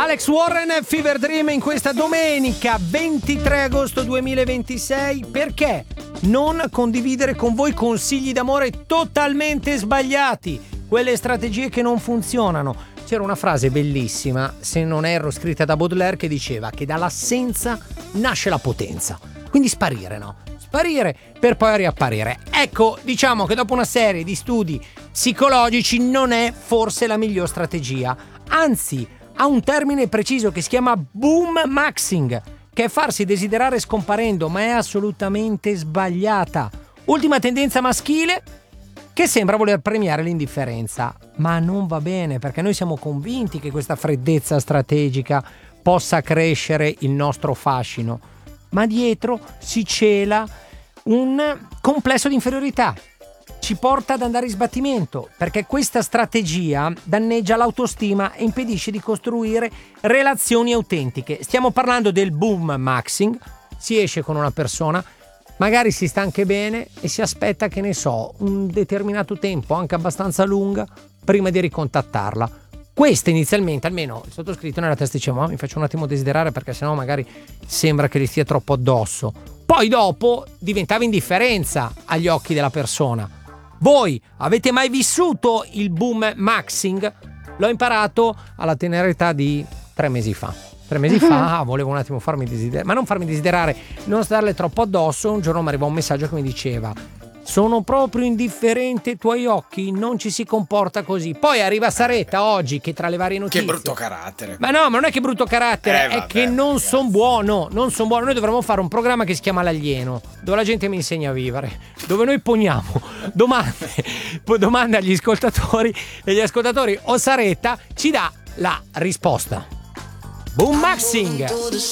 Alex Warren, Fever Dream in questa domenica 23 agosto 2026. Perché non condividere con voi consigli d'amore totalmente sbagliati, quelle strategie che non funzionano? C'era una frase bellissima, se non erro scritta da Baudelaire, che diceva che dall'assenza nasce la potenza. Quindi sparire, no? Sparire per poi riapparire. Ecco, diciamo che dopo una serie di studi psicologici non è forse la miglior strategia. Anzi, ha un termine preciso che si chiama boom maxing, che è farsi desiderare scomparendo, ma è assolutamente sbagliata. Ultima tendenza maschile che sembra voler premiare l'indifferenza, ma non va bene, perché noi siamo convinti che questa freddezza strategica possa crescere il nostro fascino, ma dietro si cela un complesso di inferiorità. Ci porta ad andare in sbattimento, perché questa strategia danneggia l'autostima e impedisce di costruire relazioni autentiche. Stiamo parlando del boom maxing. Si esce con una persona, magari si sta anche bene e si aspetta, che ne so, un determinato tempo, anche abbastanza lunga, prima di ricontattarla. Questa inizialmente, almeno il sottoscritto nella testa diceva: mi faccio un attimo desiderare, perché sennò magari sembra che gli stia troppo addosso. Poi dopo diventava indifferenza agli occhi della persona. Voi avete mai vissuto il boom maxing? L'ho imparato alla tenera età di 3 mesi fa. 3 mesi fa volevo un attimo farmi desiderare, ma non farmi desiderare, non starle troppo addosso. Un giorno mi arrivò un messaggio che mi diceva: sono proprio indifferente ai tuoi occhi, non ci si comporta così. Poi arriva Saretta oggi, che tra le varie notizie... Che brutto carattere. Ma no, ma non è che brutto carattere, è che non son buono. Noi dovremmo fare un programma che si chiama L'Alieno, dove la gente mi insegna a vivere, dove noi poniamo domande agli ascoltatori, e gli ascoltatori o Saretta ci dà la risposta. Boom maxing.